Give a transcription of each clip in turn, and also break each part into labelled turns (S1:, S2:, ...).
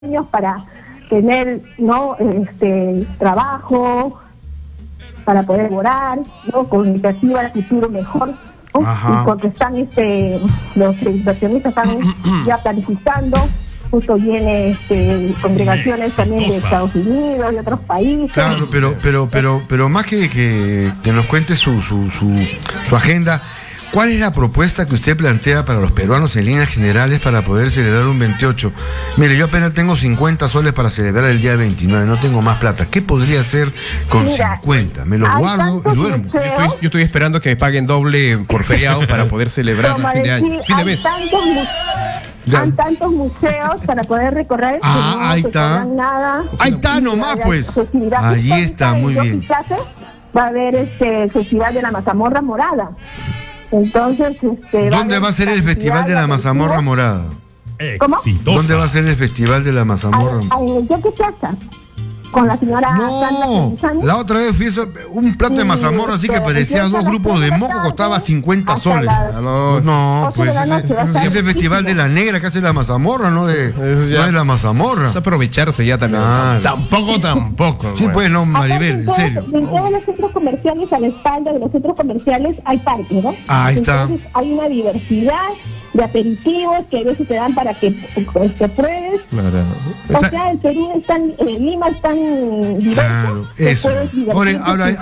S1: años para tener, ¿no?, trabajo, para poder laborar, ¿no?, con iniciativa de futuro mejor, ¿no? Y porque están los inversionistas están ya planificando. Justo viene congregaciones también de Estados Unidos y otros países.
S2: Claro, pero más que nos cuente su agenda, ¿cuál es la propuesta que usted plantea para los peruanos en líneas generales para poder celebrar un 28? Mire, yo apenas tengo 50 soles para celebrar el día 29, no tengo más plata. ¿Qué podría hacer con 50? Me los guardo y duermo.
S3: Yo estoy esperando que me paguen doble por feriado para poder celebrar el fin de año. Fin de mes.
S1: Hay tantos museos para poder recorrer.
S2: Ahí está.
S1: Nada.
S2: Ahí está nomás, pues. Allí está, muy bien.
S1: Va a haber Festival de la Mazamorra Morada. Entonces,
S2: ¿dónde va a ser el Festival de la Mazamorra Morada?
S1: ¿Cómo?
S2: ¿Dónde va a ser el Festival de la Mazamorra?
S1: En el Yaque Plaza. Con la señora
S2: No, la otra vez fui un plato de mazamorra así que parecía dos grupos de moco, costaba 50 soles. No, pues ese festival de la negra que hace la mazamorra, no de la mazamorra.
S3: Es aprovecharse ya también. Tampoco.
S2: Sí, pues no, Maribel, en serio.
S1: En todos los centros comerciales, a la espalda de los centros comerciales, hay parques, ¿no?
S2: Ahí está.
S1: Entonces hay una diversidad de aperitivos que a veces te dan para que pruebes.
S3: Claro.
S1: O sea, el Perú es tan, Lima es tan diverso.
S2: Claro, eso. Ahora,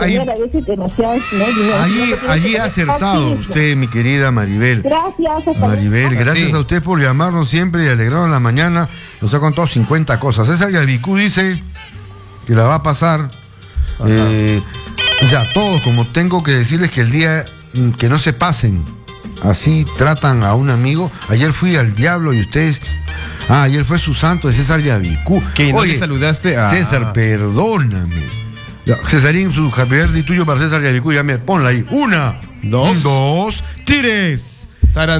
S2: allí ha acertado usted, mi querida Maribel.
S1: Gracias.
S2: Maribel, gracias a usted por llamarnos siempre y alegrarnos la mañana. Nos ha contado 50 cosas. César Yabicú dice que la va a pasar. Ya, todos, como tengo que decirles que el día que no se pasen, así tratan a un amigo. Ayer fui al diablo y ustedes... ayer fue su santo de César Yabicú.
S3: ¿Que no le saludaste?
S2: César, perdóname. Cesarín, su happy birthday tuyo para César Yabicú. Ya me ponla ahí. 1, 2, 3.